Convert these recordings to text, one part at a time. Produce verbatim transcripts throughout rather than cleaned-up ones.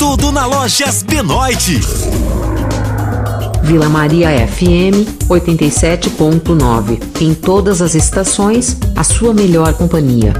tudo na Lojas Benoit. Vila Maria F M oitenta e sete ponto nove. Em todas as estações, a sua melhor companhia.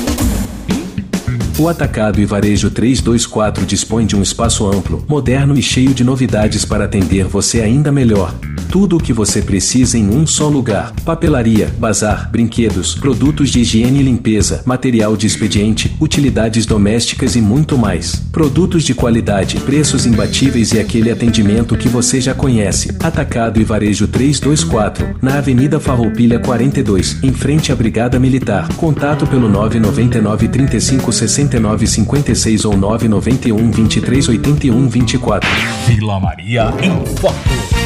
O Atacado e Varejo trezentos e vinte e quatro dispõe de um espaço amplo, moderno e cheio de novidades para atender você ainda melhor. Tudo o que você precisa em um só lugar. Papelaria, bazar, brinquedos, produtos de higiene e limpeza, material de expediente, utilidades domésticas e muito mais. Produtos de qualidade, preços imbatíveis e aquele atendimento que você já conhece. Atacado e Varejo trezentos e vinte e quatro, na Avenida Farroupilha quarenta e dois, em frente à Brigada Militar. Contato pelo nove nove nove, três cinco, seis nove, cinco seis ou nove nove um, vinte e três, oitenta e um, vinte e quatro. Vila Maria em Foco.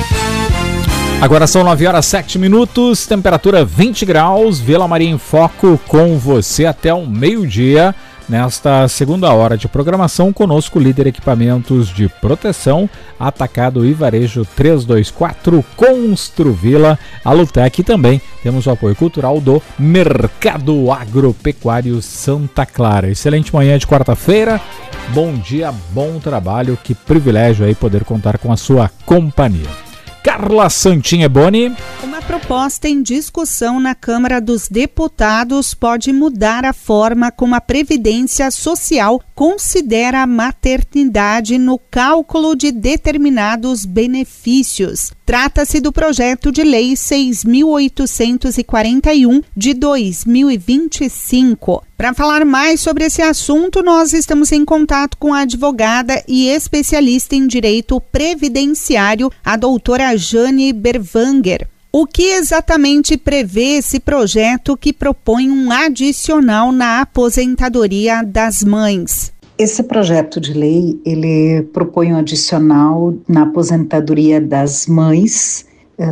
Agora são nove horas e sete minutos, temperatura vinte graus, Vila Maria em Foco com você até o meio-dia. Nesta segunda hora de programação, conosco líder equipamentos de proteção, Atacado e Varejo trezentos e vinte e quatro, Construvila, Alutec e também temos o apoio cultural do Mercado Agropecuário Santa Clara. Excelente manhã de quarta-feira, bom dia, bom trabalho, que privilégio aí poder contar com a sua companhia. Carla Santinha Boni. Uma proposta em discussão na Câmara dos Deputados pode mudar a forma como a Previdência Social considera a maternidade no cálculo de determinados benefícios. Trata-se do projeto de lei seis mil oitocentos e quarenta e um de dois mil e vinte e cinco. Para falar mais sobre esse assunto, nós estamos em contato com a advogada e especialista em direito previdenciário, a doutora Jane Berwanger. O que exatamente prevê esse projeto que propõe um adicional na aposentadoria das mães? Esse projeto de lei, ele propõe um adicional na aposentadoria das mães,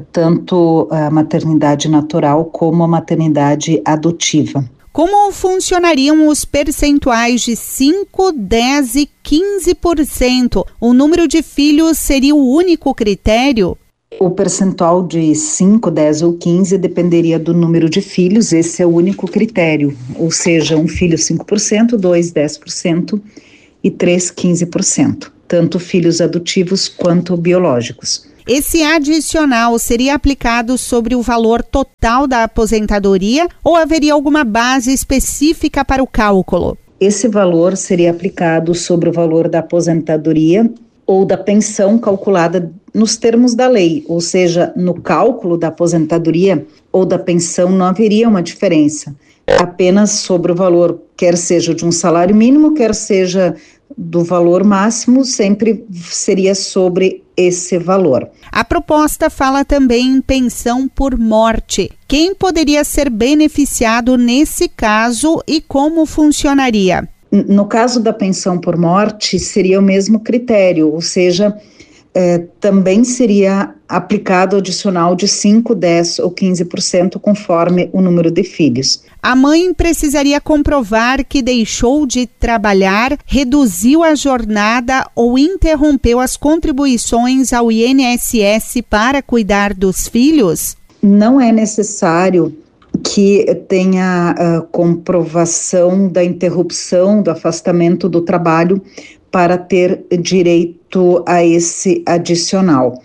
tanto a maternidade natural como a maternidade adotiva. Como funcionariam os percentuais de cinco, dez e quinze por cento? O número de filhos seria o único critério? O percentual de cinco, dez ou quinze dependeria do número de filhos, esse é o único critério, ou seja, um filho cinco por cento, dois dez por cento e três quinze por cento, tanto filhos adotivos quanto biológicos. Esse adicional seria aplicado sobre o valor total da aposentadoria ou haveria alguma base específica para o cálculo? Esse valor seria aplicado sobre o valor da aposentadoria ou da pensão calculada nos termos da lei, ou seja, no cálculo da aposentadoria ou da pensão não haveria uma diferença, apenas sobre o valor, quer seja de um salário mínimo, quer seja do valor máximo, sempre seria sobre esse valor. A proposta fala também em pensão por morte. Quem poderia ser beneficiado nesse caso e como funcionaria? No caso da pensão por morte, seria o mesmo critério, ou seja, eh, também seria aplicado adicional de cinco, dez ou quinze por cento conforme o número de filhos. A mãe precisaria comprovar que deixou de trabalhar, reduziu a jornada ou interrompeu as contribuições ao I N S S para cuidar dos filhos? Não é necessário que tenha a comprovação da interrupção, do afastamento do trabalho para ter direito a esse adicional.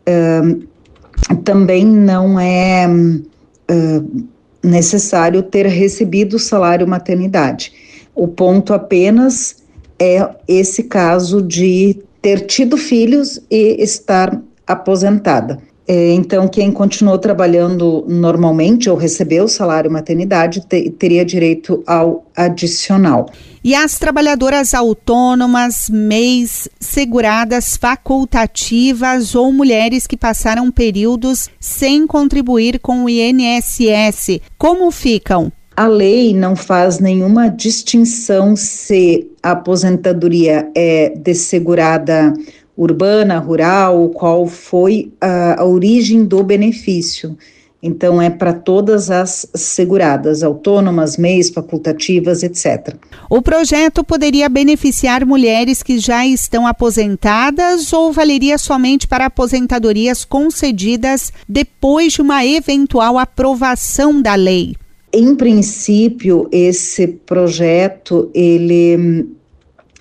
Uh, também não é uh, necessário ter recebido o salário maternidade. O ponto apenas é esse caso de ter tido filhos e estar aposentada. Então, quem continuou trabalhando normalmente ou recebeu o salário maternidade te, teria direito ao adicional. E as trabalhadoras autônomas, M E Is, seguradas facultativas ou mulheres que passaram períodos sem contribuir com o I N S S, como ficam? A lei não faz nenhuma distinção se a aposentadoria é de segurada urbana, rural, qual foi a, a origem do benefício. Então, é para todas as seguradas, autônomas, M E Is, facultativas, etcétera. O projeto poderia beneficiar mulheres que já estão aposentadas ou valeria somente para aposentadorias concedidas depois de uma eventual aprovação da lei? Em princípio, esse projeto, ele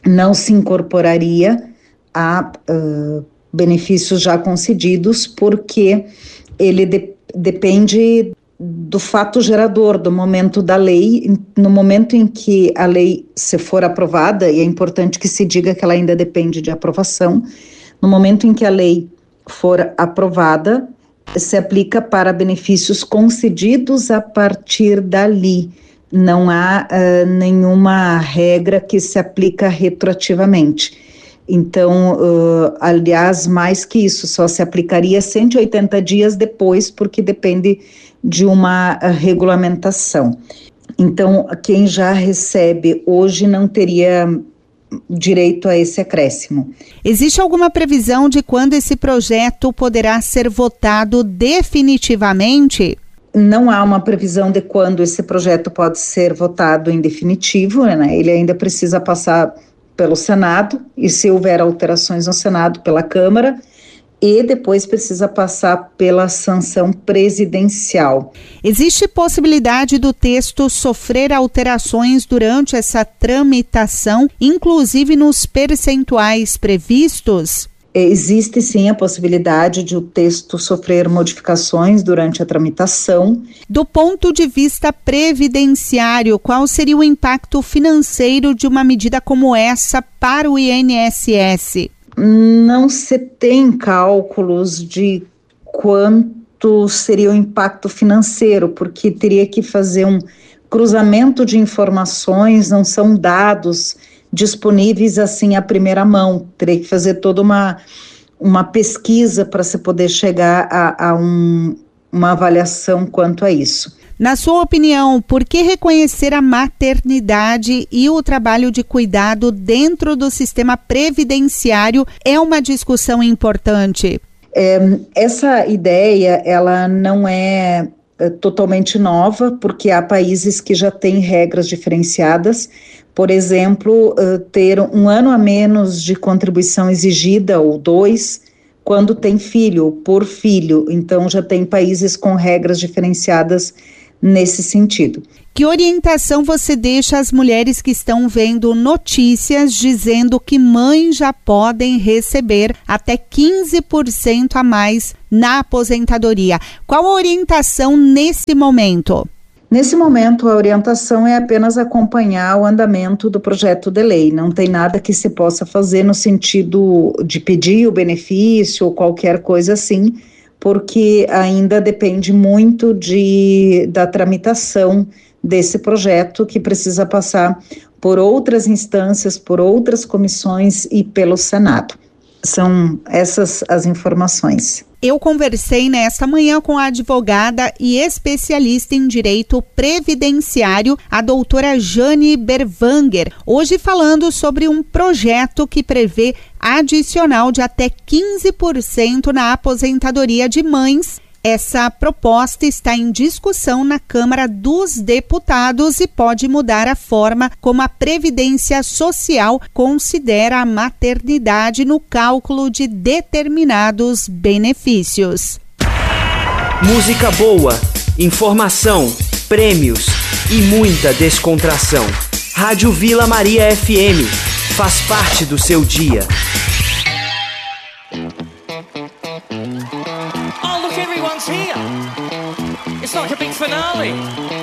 não se incorporaria a uh, benefícios já concedidos, porque ele de, depende do fato gerador, do momento da lei. No momento em que a lei se for aprovada, e é importante que se diga que ela ainda depende de aprovação, no momento em que a lei for aprovada, se aplica para benefícios concedidos a partir dali. Não há uh, nenhuma regra que se aplica retroativamente. Então, uh, aliás, mais que isso, só se aplicaria cento e oitenta dias depois, porque depende de uma uh, regulamentação. Então, quem já recebe hoje não teria direito a esse acréscimo. Existe alguma previsão de quando esse projeto poderá ser votado definitivamente? Não há uma previsão de quando esse projeto pode ser votado em definitivo, né? Ele ainda precisa passar pelo Senado, e se houver alterações no Senado, pela Câmara, e depois precisa passar pela sanção presidencial. Existe possibilidade do texto sofrer alterações durante essa tramitação, inclusive nos percentuais previstos? Existe sim a possibilidade de o texto sofrer modificações durante a tramitação. Do ponto de vista previdenciário, qual seria o impacto financeiro de uma medida como essa para o I N S S? Não se tem cálculos de quanto seria o impacto financeiro, porque teria que fazer um cruzamento de informações, não são dados disponíveis assim à primeira mão, teria que fazer toda uma, uma pesquisa para se poder chegar a, a um, uma avaliação quanto a isso. Na sua opinião, por que reconhecer a maternidade e o trabalho de cuidado dentro do sistema previdenciário é uma discussão importante? É, essa ideia, ela não é, é totalmente nova, porque há países que já têm regras diferenciadas. Por exemplo, uh, ter um ano a menos de contribuição exigida, ou dois, quando tem filho, por filho. Então, já tem países com regras diferenciadas nesse sentido. Que orientação você deixa às mulheres que estão vendo notícias dizendo que mães já podem receber até quinze por cento a mais na aposentadoria? Qual a orientação nesse momento? Nesse momento, a orientação é apenas acompanhar o andamento do projeto de lei. Não tem nada que se possa fazer no sentido de pedir o benefício ou qualquer coisa assim, porque ainda depende muito de, da tramitação desse projeto, que precisa passar por outras instâncias, por outras comissões e pelo Senado. São essas as informações. Eu conversei nesta manhã com a advogada e especialista em direito previdenciário, a doutora Jane Berwanger, hoje falando sobre um projeto que prevê adicional de até quinze por cento na aposentadoria de mães. Essa proposta está em discussão na Câmara dos Deputados e pode mudar a forma como a Previdência Social considera a maternidade no cálculo de determinados benefícios. Música boa, informação, prêmios e muita descontração. Rádio Vila Maria F M faz parte do seu dia. Everyone's here. It's like a big finale.